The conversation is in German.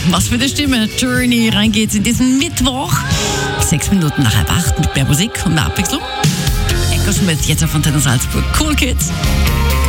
Was für eine Stimme. Journey, rein geht's in diesen Mittwoch. 6 Minuten nach 7:30 mit mehr Musik und mehr Abwechslung. Echo Schmidt, jetzt auf Antenne Salzburg. Cool Kids.